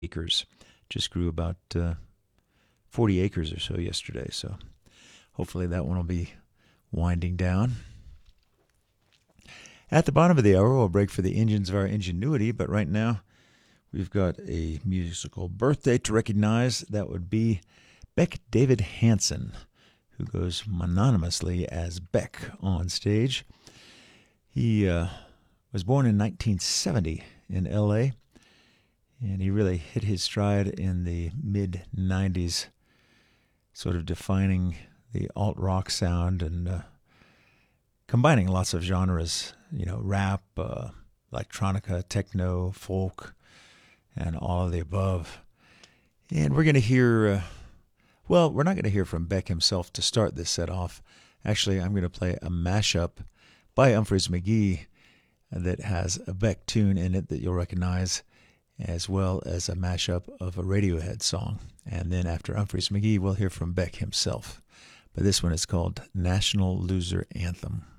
acres. Just grew about 40 acres or so yesterday, so hopefully that one will be winding down. At the bottom of the hour, we'll break for the engines of our ingenuity, but right now we've got a musical birthday to recognize. That would be Beck David Hansen, who goes mononymously as Beck on stage. He was born in 1970 in L.A., and he really hit his stride in the mid-'90s, sort of defining the alt-rock sound and combining lots of genres, rap, electronica, techno, folk, and all of the above. And we're going to hear, we're not going to hear from Beck himself to start this set off. Actually, I'm going to play a mashup by Umphrey's McGee that has a Beck tune in it that you'll recognize, as well as a mashup of a Radiohead song. And then after Umphrey's McGee, we'll hear from Beck himself. But this one is called National Loser Anthem.